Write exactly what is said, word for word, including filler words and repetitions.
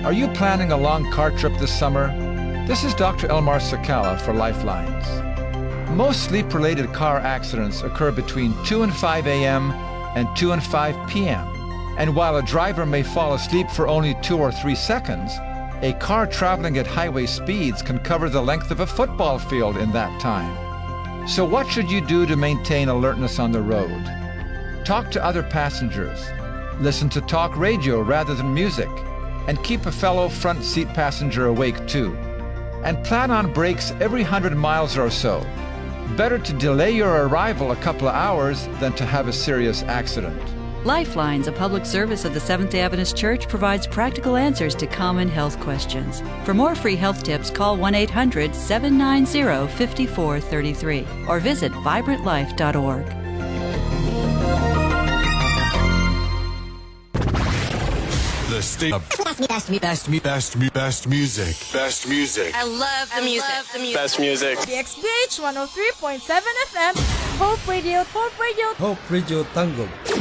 Are you planning a long car trip this summer? This is Doctor Elmar Sakala for Lifelines. Most sleep-related car accidents occur between two and five a m and two and five p m And while a driver may fall asleep for only two or three seconds, a car traveling at highway speeds can cover the length of a football field in that time. So what should you do to maintain alertness on the road? Talk to other passengers. Listen to talk radio rather than music, and keep a fellow front seat passenger awake too. And plan on breaks every hundred miles or so. Better to delay your arrival a couple of hours than to have a serious accident. Lifelines, a public service of the Seventh-day Adventist Church, provides practical answers to common health questions. For more free health tips, call one eight hundred, seven nine zero, five four three three or visit vibrant life dot org. The state of best, best, best, best, best music. Best music. I love the music. Love the music. Best music. D X B H one oh three point seven F M. Hope Radio. Hope Radio. Hope Radio Tango.